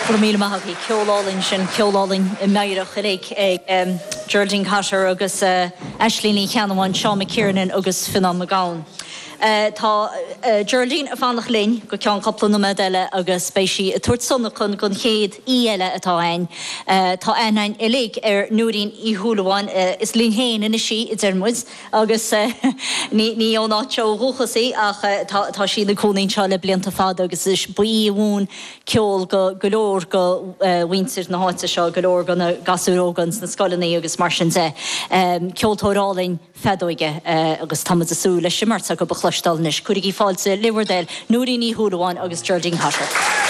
Míle maithí ceolálinn sin ceolálinn I meireach ag Geraldine Carter agus Aisling Cheanháin Seán McKiernan agus Fionnán McGowan. Tá Geraldine a fánach linn go ceann coppla na meile agus spéisi tuairt sonnachchun gon chéad eile atá ein. Tá ein ilig nuaín I thuúlaháin is lín héin ina si I dermuid agus ní ónáteo ruchasaí ach tá sí na cónaín seo le blianta fada agus is buíhún ceol go golóir go winter na háite seo golóir go na gasúrógans na scolaní agus mar sin de. Ceoltórálainn fedóige agus tamad asú leis simarta go bachlastal nis cuaigí fáilte Liverdale nuaí ní thuúlaháin agus Geraldine Carter.